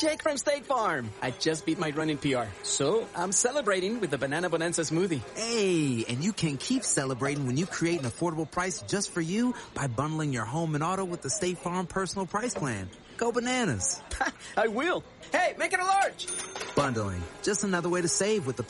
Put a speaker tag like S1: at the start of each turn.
S1: Jake from State Farm. I just beat my running PR, so I'm celebrating with the Banana Bonanza smoothie.
S2: Hey, and you can keep celebrating when you create an affordable price just for you by bundling your home and auto with the State Farm Personal Price Plan. Go bananas.
S1: I will. Hey, make it a large.
S2: Bundling, just another way to save with the